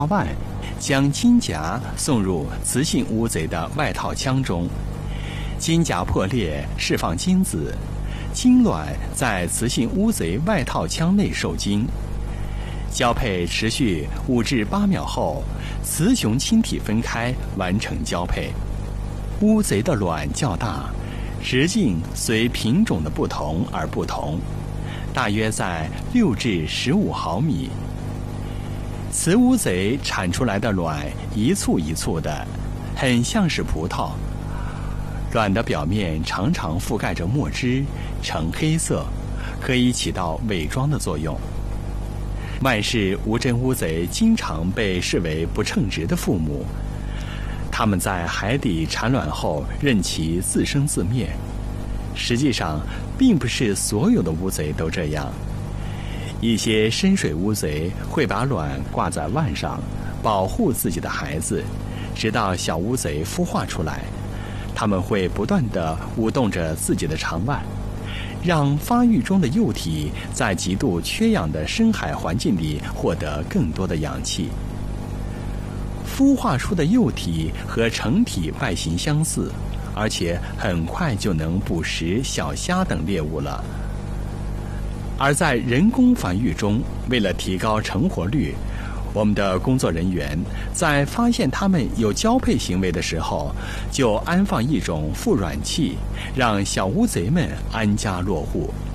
外，将金甲送入雌性乌贼的外套腔中，金甲破裂，释放精子，精卵在雌性乌贼外套腔内受精。交配持续5至8秒后，雌雄亲体分开，完成交配。乌贼的卵较大，直径随品种的不同而不同，大约在6至15毫米。雌乌贼产出来的卵一簇一簇的，很像是葡萄。卵的表面常常覆盖着墨汁，呈黑色，可以起到伪装的作用。万氏无针乌贼经常被视为不称职的父母，它们在海底产卵后任其自生自灭。实际上，并不是所有的乌贼都这样。一些深水乌贼会把卵挂在腕上，保护自己的孩子，直到小乌贼孵化出来。它们会不断地舞动着自己的长腕，让发育中的幼体在极度缺氧的深海环境里获得更多的氧气。孵化出的幼体和成体外形相似，而且很快就能捕食小虾等猎物了。而在人工繁育中，为了提高成活率，我们的工作人员在发现它们有交配行为的时候，就安放一种附卵器，让小乌贼们安家落户。